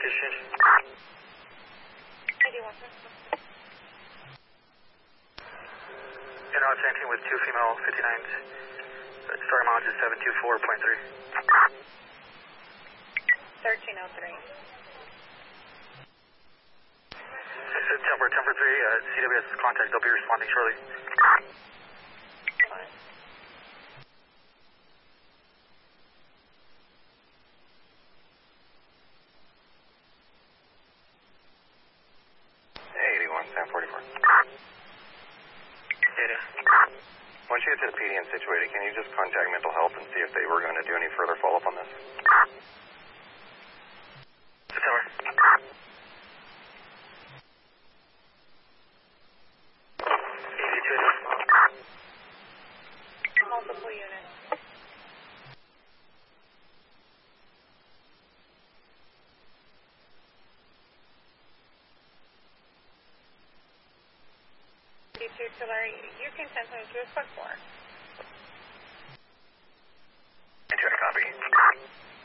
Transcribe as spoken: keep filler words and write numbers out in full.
location. eighty-one. And I was ranting with two female fifty-nines. Story mileage is seven two four point three. thirteen oh three. Temper, Temper three, uh, C W S contact, they'll be responding shortly. Fine. eighty-one, Sam forty-four. Data. Once you get to the P D and situated, can you just contact mental health and see if they were going to do any further follow-up on this? Tower. Multiple units. eighty-two, Tulare, you can send something to us, what for?